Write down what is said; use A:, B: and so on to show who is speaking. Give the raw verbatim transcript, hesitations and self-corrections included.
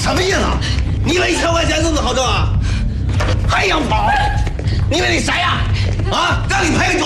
A: 什么意思？你以为一千块钱就能好挣啊？还想跑？你以为你谁呀？啊，让你赔个九